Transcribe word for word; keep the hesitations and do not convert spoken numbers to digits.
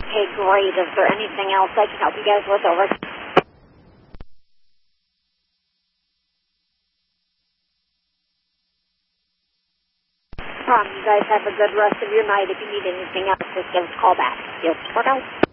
Okay, great. Is there anything else I can help you guys with? Over. Um, you guys have a good rest of your night. If you need anything else, just give us a call back. Yes, for now.